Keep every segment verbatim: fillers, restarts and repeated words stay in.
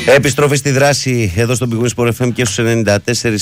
Επιστροφή στη δράση εδώ στον Big Win Sport εφ εμ και στους ενενήντα τέσσερα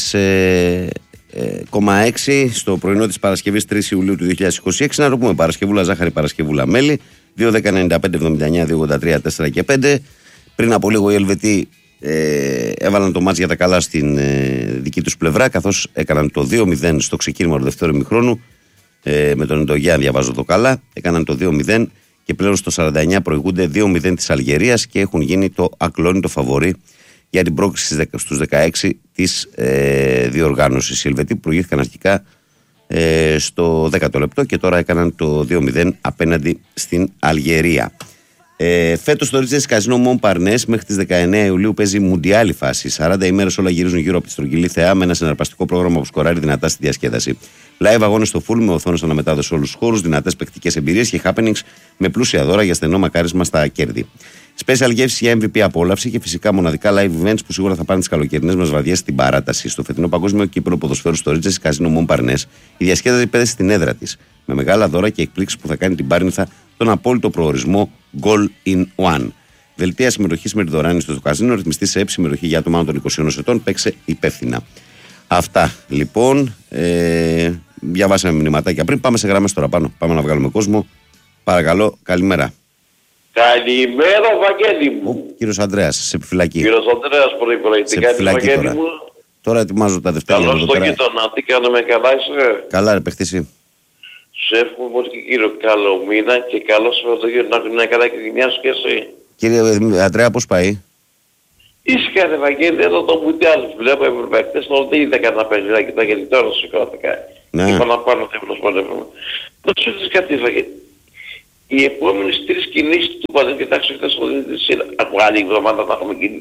κόμμα έξι στο πρωινό της Παρασκευής τρεις Ιουλίου του δύο χιλιάδες είκοσι έξι. Να το πούμε, Παρασκευούλα ζάχαρη, Παρασκευούλα μέλι, δύο δέκα ενενήντα πέντε εβδομήντα εννιά δύο ογδόντα τρία τέσσερα και πέντε. Πριν από λίγο οι Ελβετοί ε, έβαλαν το μάτς για τα καλά στην ε, δική τους πλευρά, καθώς έκαναν το δύο μηδέν στο ξεκίνημα του δεύτερου ημιχρόνου ε, με τον Εντογιά, αν διαβάζω το καλά, έκαναν το δύο μηδέν και πλέον στο σαράντα εννιά προηγούνται δύο μηδέν της Αλγερίας και έχουν γίνει το ακλόνητο φαβορί για την πρόκριση στους δεκαέξι της ε, διοργάνωσης. Οι Ελβετοί προηγήθηκαν αρχικά ε, στο δέκατο λεπτό και τώρα έκαναν το δύο μηδέν απέναντι στην Αλγερία. Ε, φέτος το Ρίτζες Καζίνο Μον Παρνές μέχρι τις δεκαεννέα Ιουλίου παίζει μουντιάλη φάση. σαράντα ημέρες όλα γυρίζουν γύρω από τη στρογγυλή θεά με ένα συναρπαστικό πρόγραμμα που σκοράρει δυνατά στη διασκέδαση. Live αγώνες στο full με οθόνες αναμετάδοση σε όλους τους χώρους, δυνατές παικτικές εμπειρίες και happenings με πλούσια δώρα για στενό μακάρισμα στα κέρδη. Special γεύση για εμ βι πι απόλαυση και φυσικά μοναδικά live events που σίγουρα θα πάνε τις καλοκαιρινές μας βραδιές στην παράταση. Στο φετινό παγκόσμιο κύπελλο ποδοσφαίρου στο Ρίτζες Καζίνο Μον Παρνές, η διασκέδαση πέδεσε στην έδρα της με μεγάλα δώρα και εκπλήξεις που θα κάνει την Πάρνηθα τον απόλυτο προορισμό Goal in One. Δελτία συμμετοχή με τη δωράνη στο καζίνο, ρυθμιστή σε έψη συμμετοχή για άτομα των είκοσι ενός ετών, παίξε υπεύθυνα. Αυτά λοιπόν. Ε, διαβάσαμε μηνυματάκια πριν. Πάμε σε γραμμές τώρα πάνω. Πάμε να βγάλουμε κόσμο. Παρακαλώ, καλημέρα. Καλημέρα, Βαγγέλη μου. Ο κύριος Ανδρέας, σε επιφυλακή. Κύριος Ανδρέας, πρωί-πρωί. Τι κάνεις, Βαγγέλη τώρα. μου? Τώρα ετοιμάζω τα δευτέρα. Καλώς στον γείτονα. Τι κάνουμε, καλά είσαι? Καλά, ρε παιχτή. Σε εύχομαι πως και κύριο καλό μήνα και καλό Σαββατοκύριακο να είναι καλά και τη μια σου και εσύ. Κύριε Ανδρέα, πώς πάει? Είσαι κάθε Βαγγέλη, εδώ το Μουντιάλ βλέπω ευρωπαϊκές, τώρα δεν είδα κανένα παιχνιδάκι τώρα γιατί τώρα σηκώθηκα. Ναι. Είπα να πάρω το ευρωπαϊκό. Να σου δεις κάτι, Βαγγέλη. Οι επόμενες τρεις κινήσεις του Παδέ, κοιτάξτε χθες από την σειρά. Από άλλη εβδομάδα θα έχουμε κινήσει.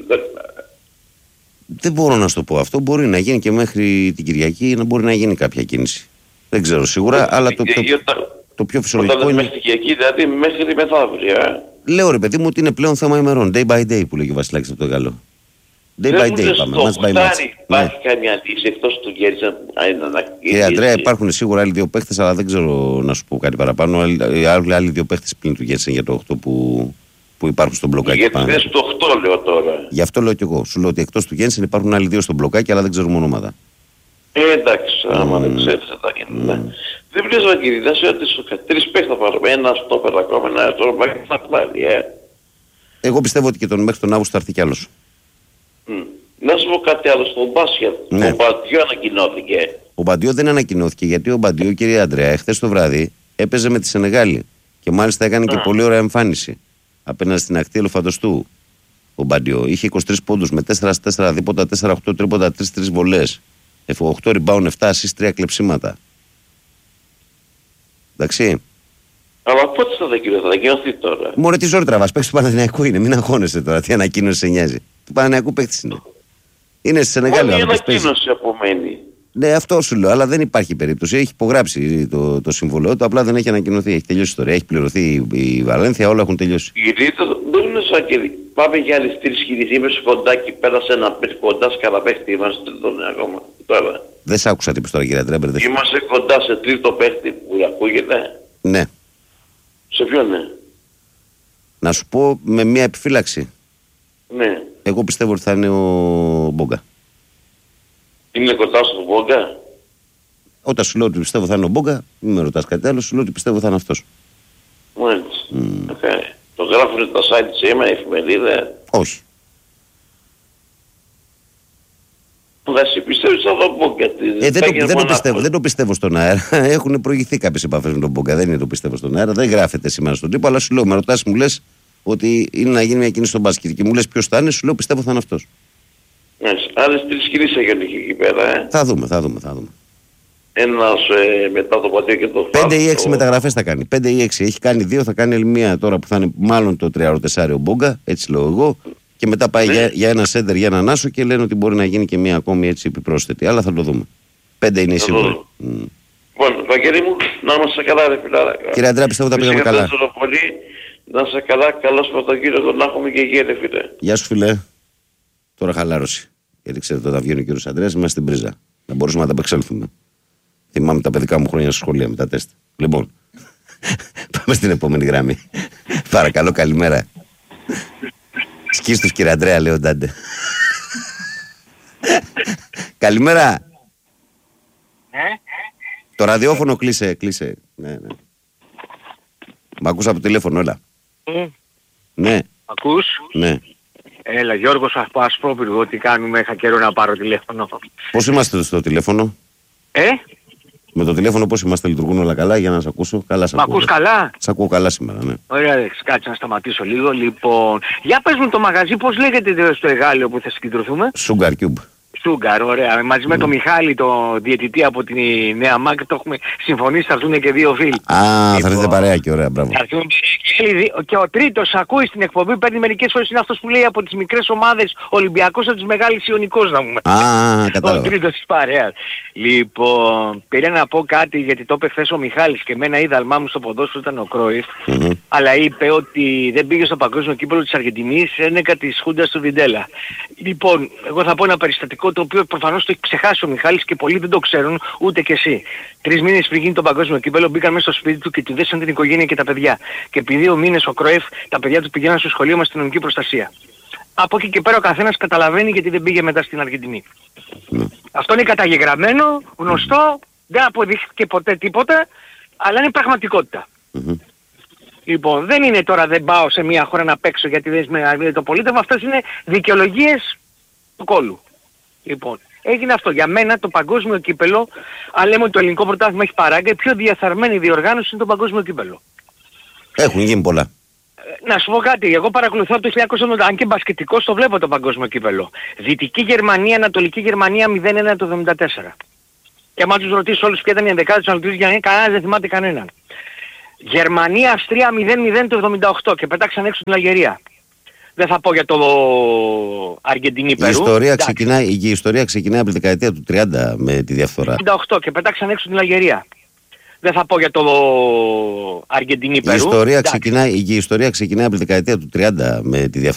Δεν μπορώ να σου το πω αυτό. Μπορεί να γίνει και μέχρι την Κυριακή, να μπορεί να γίνει κάποια κίνηση. Δεν ξέρω σίγουρα, το αλλά το, το, το, το πιο φυσιολογικό είναι... είναι... Μέχρι την Κυριακή, δηλαδή μέχρι μεθαύριο, ε. Λέω ρε παιδί μου ότι είναι πλέον θέμα ημερών. Day by day που λέγει ο Βασιλάκης από το Γαλλό. Day by day είπαμε. Match by match. Υπάρχει καμιά λύση εκτός του Γκέρτσα να... Κύριε Αντρέα, υπάρχουν σίγουρα άλλοι δύο παίχτες, αλλά δεν ξέρω να σου πω κάτι παραπάνω. Άλλοι, άλλοι δύο παίχτες πλην του Γκέρτσα για το οκτώ που, που υπάρχουν στο μπλοκάκι. Γιατί δεν στο οκτώ λέω τώρα. Γι' αυτό λέω κι εγώ. Σου λέω ότι εκτός του Γκέρτσα υπάρχουν άλλοι δύο στο μπλοκάκι, αλλά δεν ξέρουμε ονόματα. Ε, εντάξει, άμα δεν ξέρεις θα τα γίνουμε. Δεν βρίσκω κύριε, να σε ρωτήσω κάτι. Τρεις παίχτες θα πάρουμε. Ένα στόπερ ακόμα, ένα τώρα πάει θα πάρει, ε. Εγώ πιστεύω ότι και τον μέχρι τον Αύγουστο θα έρθει κι άλλος. Mm. Να σου πω κάτι άλλο στο μπάσκετ. Ναι. Ο Μπαντιό ανακοινώθηκε. Ο Μπαντιό δεν ανακοινώθηκε γιατί ο Μπαντιό, κύριε Αντρέα, εχθές το βράδυ έπαιζε με τη Σενεγάλη και μάλιστα έκανε mm. και πολύ ωραία εμφάνιση απέναντι στην ακτή Ελεφαντοστού. Ο Μπαντιό είχε είκοσι τρεις πόντους με τέσσερα τέσσερα δίποτα, τέσσερα οκτώ τρίποτα, τρεις τρεις βολές, οκτώ rebound, επτά assist, τρία κλεψίματα. Εντάξει. Αλλά πότε θα ανακοινωθεί, θα ανακοινωθεί τώρα? Μωρέ, τι ζόρι τραβάς, παίξεις του Παναθηναϊκού είναι, μην αγχώνεσαι τώρα, τι ανακοίνωση σε νοιάζει. Του Παναθηναϊκού παίκτης είναι. Είναι στη Σενεγάλη. Μόνο η ανακοίνωση απομένει. Ναι, αυτό σου λέω, αλλά δεν υπάρχει περίπτωση. Έχει υπογράψει το, το συμβολό του, απλά δεν έχει ανακοινωθεί. Έχει τελειώσει η ιστορία, έχει πληρωθεί η Βαλένθια, όλα έχουν τελειώσει. Γιατί δεν είναι σαν και πάμε για άλλες τρεις χιλιάδες, είμαι σε κοντάκι, πέρασε ένα παίχτη κοντά σκαλαπέχτη, είμαστε εδώ ακόμα τώρα. Δεν σ' άκουσα τι είπες τώρα κύριε Τρέμπερ. Είμαστε κοντά σε τρίτο παίχτη που ακούγεται. Ναι. Σε ποιον ναι? Να σου πω με μια επιφύλαξη. Ναι. Εγώ πιστεύω ότι θα είναι ο Μπόγκα. Είναι κοντά στον Μπόγκα. Όταν σου λέω ότι πιστεύω θα είναι ο Μπόγκα, μην με ρωτάς κάτι άλλο, σου λέω ότι πιστεύω θα είναι αυτός. Μάλιστα. Mm. Okay. Το γράφουν τα site της ΕΜΑ, η εφημερίδα. Όχι. Θα σε πιστεύεις θα τον Μπόγκα. Ε, δεν, το, δεν, το πιστεύω, δεν το πιστεύω στον αέρα. Έχουν προηγηθεί κάποιες επαφές με τον Μπόγκα. Δεν είναι το πιστεύω στον αέρα. Δεν γράφεται σήμερα στον τύπο, αλλά σου λέω, με ρωτάς, μου λες ότι είναι να γίνει μια κίνηση στον μπάσκετ και μου λες ποιος θα είναι, σου λέω πιστεύω θα είναι αυτός. Ναι, άλλες τρεις κινήσεις έγινε εκεί πέρα, ε. Θα δούμε, θα δούμε, θα δούμε. Ένας ε, μετά το Παντίο και το Φάρ. Πέντε ή έξι το... μεταγραφές θα κάνει. Πέντε ή έξι. Έχει κάνει δύο, θα κάνει άλλη μία τώρα που θα είναι μάλλον το τριάρο τεσσάριο Μπόγκα, έτσι λέω εγώ. Και μετά πάει ναι. για, για ένα σέντερ, για έναν άσο και λένε ότι μπορεί να γίνει και μία ακόμη έτσι επιπρόσθετη. Αλλά θα το δούμε. Πέντε είναι σίγουροι. Λοιπόν, Βαγγέλη μου, να είμαστε καλά, ρε φιλάρα. Κύριε Αντρέα, πιστεύω ότι τα πήγαμε καλά. Πολύ, να είστε καλά, καλό Σαββατοκύριακο, να έχουμε και υγεία, ρε φίλε. Γεια σου, φιλέ. Τώρα χαλάρωση. Γιατί ξέρετε, όταν βγαίνει ο κύριος Αντρέας, είμαστε στην πρίζα. Να μπορούσαμε να τα απεξέλθουμε. Θυμάμαι τα παιδικά μου χρόνια στη σχολεία με τα τεστ. Λοιπόν, πάμε στην επόμενη γραμμή. Παρακαλώ, καλημέρα. Κίστος κύριε Αντρέα, λέει ο Ντάντε. Καλημέρα. Ναι. Το ραδιόφωνο κλείσε, κλείσε. Ναι, ναι. Μ' ακούς από το τηλέφωνο, έλα. Mm. Ναι. Ακούς? Ναι. Έλα Γιώργος από Ασπρόπυργο, τι κάνουμε, είχα καιρό να πάρω τηλέφωνο. Πώς είμαστε στο τηλέφωνο? Ε? Με το τηλέφωνο πώς είμαστε, λειτουργούν όλα καλά, για να σε ακούσω? Καλά σ' Μ' ακούω. ακούς καλά? Σ' ακούω καλά σήμερα, ναι. Ωραία, κάτσε να σταματήσω λίγο. Λοιπόν, για πες μου το μαγαζί, πώς λέγεται στο Εγάλεο που θα συγκεντρωθούμε? Sugar Cube. Σούγκαρ, ωραία. Μαζί mm. με τον Μιχάλη, το διαιτητή από τη Νέα Μάκ, το έχουμε συμφωνήσει, θα έρθουν και δύο φίλοι. Α, λοιπόν, θα έρθετε παρέα και ωραία, μπράβο. Θα έρθουν και, και ο τρίτος ακούει στην εκπομπή, παίρνει μερικές φορές, είναι αυτός που λέει από τις μικρές ομάδες Ολυμπιακός από τις μεγάλες Ιωνικός, να πούμε. Α, κατάλαβα. Ο τρίτος της παρέας. Λοιπόν, πήρε να πω κάτι γιατί το είπε χθες ο Μιχάλης και εμένα είδα αλμά μου στο ποδόσφαιρο ήταν ο Κρόιφ, mm-hmm. αλλά είπε ότι δεν πήγε στο παγκόσμιο κύπελλο της Αργεντινής, ένεκα της Χούντας του Βιντέλα. Λοιπόν, εγώ θα πω ένα περιστατικό το οποίο προφανώς το έχει ξεχάσει ο Μιχάλης και πολλοί δεν το ξέρουν, ούτε και εσύ. Τρεις μήνες πριν γίνει το παγκόσμιο κύπελλο μπήκαν μέσα στο σπίτι του και του δέσαν την οικογένεια και τα παιδιά. Και επί δύο μήνες ο Κρόιφ τα παιδιά του πηγαίναν στο σχολείο με αστυνομική προστασία. Από εκεί και πέρα ο καθένας καταλαβαίνει γιατί δεν πήγε μετά στην Αργεντινή. Mm. Αυτό είναι καταγεγραμμένο, γνωστό, δεν αποδείχθηκε ποτέ τίποτα, αλλά είναι πραγματικότητα. Mm-hmm. Λοιπόν, δεν είναι τώρα δεν πάω σε μια χώρα να παίξω γιατί δεν είναι το πολίτευμα, αυτές είναι δικαιολογίες του κόλου. Λοιπόν, έγινε αυτό. Για μένα το παγκόσμιο κύπελλο, αν λέμε ότι το ελληνικό πρωτάθλημα έχει παράγκα, η πιο διαθαρμένη διοργάνωση είναι το παγκόσμιο κύπελλο. Έχουν γίνει πολλά. Να σου πω κάτι, εγώ παρακολουθώ από το χίλια εννιακόσια εβδομήντα, αν και μπασκετικός το βλέπω το παγκόσμιο κύπελλο. Δυτική Γερμανία, Ανατολική Γερμανία μηδέν ένα το εβδομήντα τέσσερα. Και άμα τους ρωτήσεις όλους ποια ήταν η ενδεκάδα της Ανατολικής Γερμανίας, κανένας δεν θυμάται κανέναν. Γερμανία, Αυστρία μηδέν μηδέν το εβδομήντα οκτώ και πέταξαν έξω την Αλγερία. Δεν θα πω για το Αργεντινή Περού. Η ιστορία, ξεκινάει, η ιστορία ξεκινάει από τη δεκαετία του τριάντα με τη διαφθορά. εβδομήντα οκτώ και πέταξαν έξω την Αλγερία. Δεν θα πω για το Αργεντινή Περού. Η ιστορία, ξεκινάει, η ιστορία ξεκινάει από τη δεκαετία του τριάντα με τη διαφθορά.